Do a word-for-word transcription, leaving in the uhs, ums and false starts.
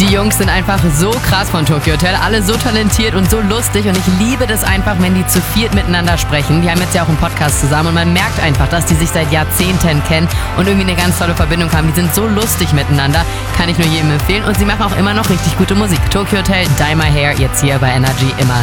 Die Jungs sind einfach so krass von Tokyo Hotel, alle so talentiert und so lustig und ich liebe das einfach, wenn die zu viert miteinander sprechen. Die haben jetzt ja auch einen Podcast zusammen und man merkt einfach, dass die sich seit Jahrzehnten kennen und irgendwie eine ganz tolle Verbindung haben. Die sind so lustig miteinander, kann ich nur jedem empfehlen und sie machen auch immer noch richtig gute Musik. Tokyo Hotel, Dye My Hair, jetzt hier bei Energy immer